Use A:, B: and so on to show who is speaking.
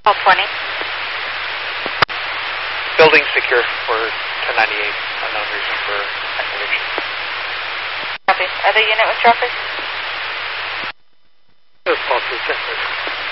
A: Call 20.
B: Building secure for 1098. Unknown reason for activation.
A: Copy. Other unit with traffic?
B: Response is 10.